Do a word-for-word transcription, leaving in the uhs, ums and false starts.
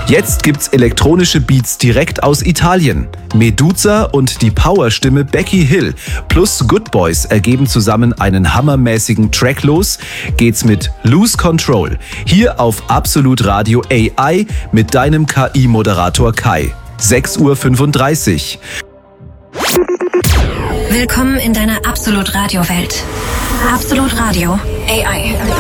Jetzt gibt's elektronische Beats direkt aus Italien. Meduza und die Powerstimme Becky Hill plus Good Boys ergeben zusammen einen hammermäßigen Track. Los geht's mit Lose Control. Hier auf Absolut Radio A I mit deinem K I-Moderator Kai. sechs Uhr fünfunddreißig. Willkommen in deiner Absolut Radio Welt. Absolut Radio A I.